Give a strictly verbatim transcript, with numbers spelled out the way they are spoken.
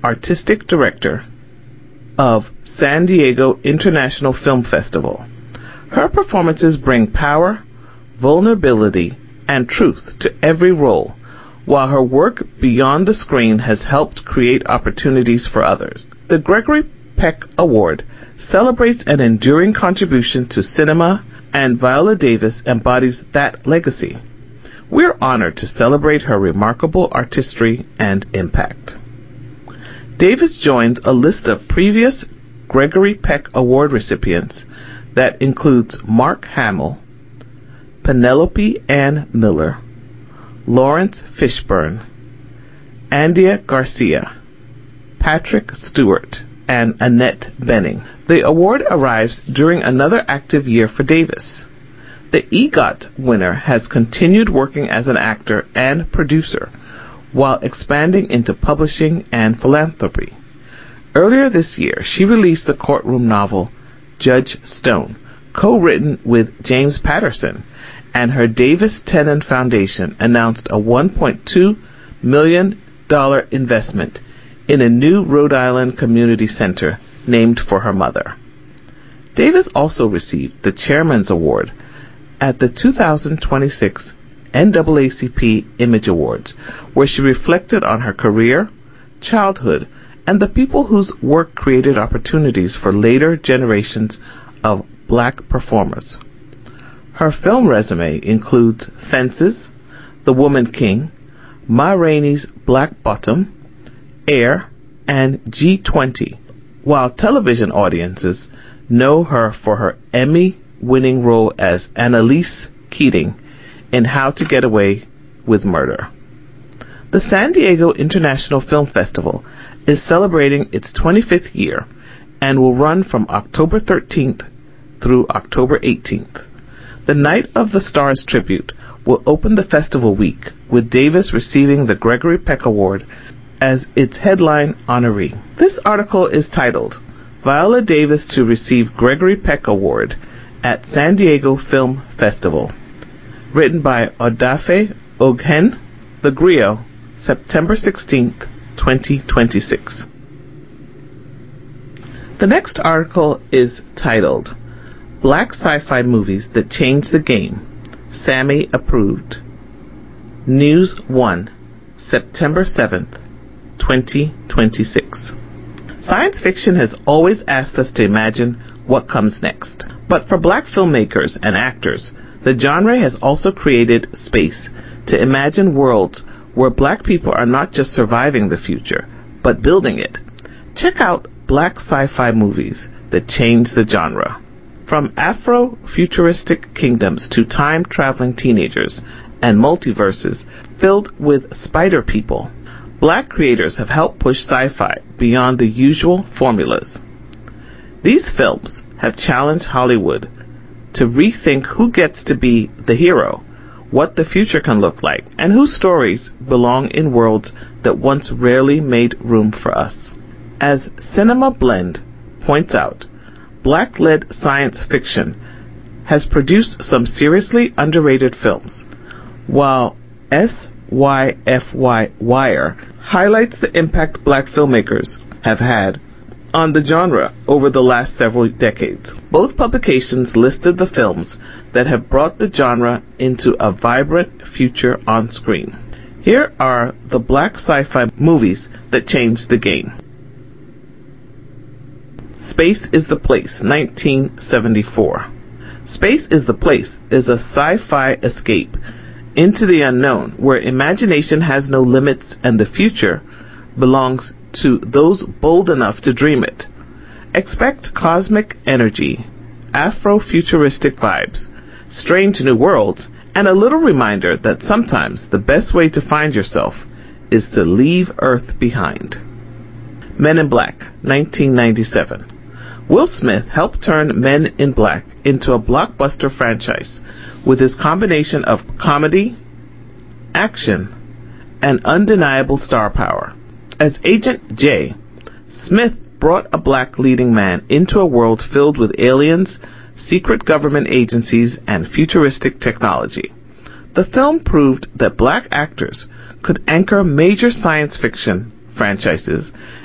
Artistic Director of San Diego International Film Festival. Her performances bring power, vulnerability, and truth to every role, while her work beyond the screen has helped create opportunities for others. The Gregory Peck Award celebrates an enduring contribution to cinema, and Viola Davis embodies that legacy. We're honored to celebrate her remarkable artistry and impact. Davis joins a list of previous Gregory Peck Award recipients that includes Mark Hamill, Penelope Ann Miller, Lawrence Fishburne, Andia Garcia, Patrick Stewart, and Annette Bening. The award arrives during another active year for Davis. The EGOT winner has continued working as an actor and producer while expanding into publishing and philanthropy. Earlier this year, she released the courtroom novel Judge Stone, co-written with James Patterson, and her Davis Tennant Foundation announced a one point two million dollars investment in a new Rhode Island community center named for her mother. Davis also received the Chairman's Award at the two thousand twenty-six N double A C P Image Awards, where she reflected on her career, childhood, and the people whose work created opportunities for later generations of black performers. Her film resume includes Fences, The Woman King, Ma Rainey's Black Bottom, Air, and G twenty, while television audiences know her for her Emmy-winning role as Annalise Keating in How to Get Away with Murder. The San Diego International Film Festival is celebrating its twenty-fifth year and will run from October thirteenth through October eighteenth. The Night of the Stars tribute will open the festival week, with Davis receiving the Gregory Peck Award as its headline honoree. This article is titled, Viola Davis to Receive Gregory Peck Award at San Diego Film Festival, written by Odafe Oghen, The Griot, September sixteenth, twenty twenty-six. The next article is titled, Black Sci-Fi Movies That Changed the Game, Sammy Approved. News one, September seventh, twenty twenty-six. Science fiction has always asked us to imagine what comes next. But for black filmmakers and actors, the genre has also created space to imagine worlds where black people are not just surviving the future, but building it. Check out Black Sci-Fi Movies That Changed the Genre. From Afro-futuristic kingdoms to time-traveling teenagers and multiverses filled with spider people, black creators have helped push sci-fi beyond the usual formulas. These films have challenged Hollywood to rethink who gets to be the hero, what the future can look like, and whose stories belong in worlds that once rarely made room for us. As Cinema Blend points out, black-led science fiction has produced some seriously underrated films, while S Y F Y Wire highlights the impact black filmmakers have had on the genre over the last several decades. Both publications listed the films that have brought the genre into a vibrant future on screen. Here are the black sci-fi movies that changed the game. Space is the Place, nineteen seventy-four. Space is the Place is a sci-fi escape into the unknown, where imagination has no limits and the future belongs to those bold enough to dream it. Expect cosmic energy, Afro-futuristic vibes, strange new worlds, and a little reminder that sometimes the best way to find yourself is to leave Earth behind. Men in Black, nineteen ninety-seven. Will Smith helped turn Men in Black into a blockbuster franchise with his combination of comedy, action, and undeniable star power. As Agent J, Smith brought a black leading man into a world filled with aliens, secret government agencies, and futuristic technology. The film proved that black actors could anchor major science fiction franchises